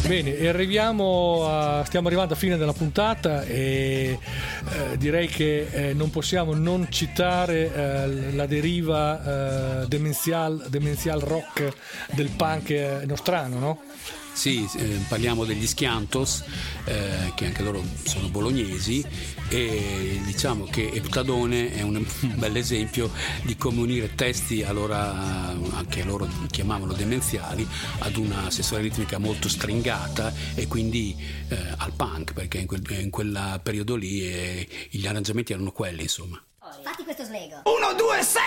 Bene, stiamo arrivando a fine della puntata e direi che non possiamo non citare la deriva demenzial rock del punk nostrano, no? Sì, parliamo degli Schiantos, che anche loro sono bolognesi, e diciamo che Eucladone è un bel esempio di come unire testi allora anche loro chiamavano demenziali ad una sessuale ritmica molto stringata e quindi al punk, perché in quel periodo lì gli arrangiamenti erano quelli, insomma. Fatti questo slego. 1, 2, 6!